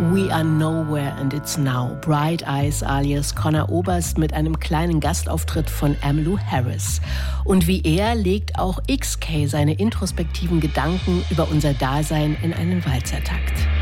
We Are Nowhere and It's Now. Bright Eyes alias Conor Oberst mit einem kleinen Gastauftritt von Emmylou Harris. Und wie er legt auch XK seine introspektiven Gedanken über unser Dasein in einen Walzertakt.